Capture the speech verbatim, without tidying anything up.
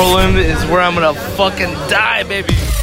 Portland is where I'm gonna fucking die, baby.